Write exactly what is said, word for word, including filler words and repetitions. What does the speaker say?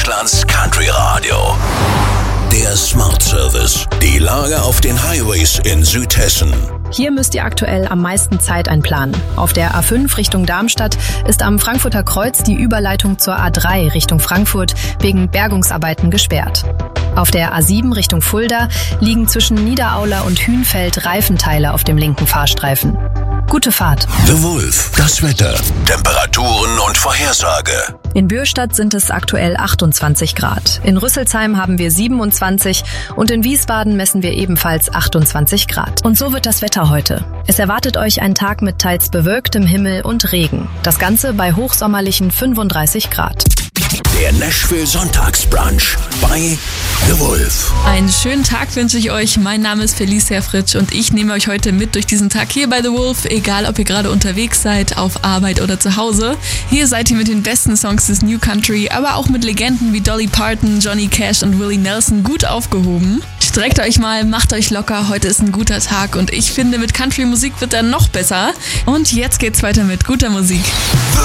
Deutschlands Country Radio. Der Smart Service. Die Lage auf den Highways in Südhessen. Hier müsst ihr aktuell am meisten Zeit einplanen. Auf der A fünf Richtung Darmstadt ist am Frankfurter Kreuz die Überleitung zur A drei Richtung Frankfurt wegen Bergungsarbeiten gesperrt. Auf der A sieben Richtung Fulda liegen zwischen Niederaula und Hünfeld Reifenteile auf dem linken Fahrstreifen. Gute Fahrt. The Wolf. Das Wetter. Temperaturen und Vorhersage. In Bürstadt sind es aktuell achtundzwanzig Grad. In Rüsselsheim haben wir siebenundzwanzig und in Wiesbaden messen wir ebenfalls achtundzwanzig Grad. Und so wird das Wetter heute. Es erwartet euch ein Tag mit teils bewölktem Himmel und Regen. Das Ganze bei hochsommerlichen fünfunddreißig Grad. Der Nashville Sonntagsbrunch bei The Wolf. Einen schönen Tag wünsche ich euch. Mein Name ist Felicia Fritsch und ich nehme euch heute mit durch diesen Tag hier bei The Wolf. Egal, ob ihr gerade unterwegs seid, auf Arbeit oder zu Hause. Hier seid ihr mit den besten Songs des New Country, aber auch mit Legenden wie Dolly Parton, Johnny Cash und Willie Nelson gut aufgehoben. Streckt euch mal, macht euch locker. Heute ist ein guter Tag und ich finde, mit Country-Musik wird er noch besser. Und jetzt geht's weiter mit guter Musik.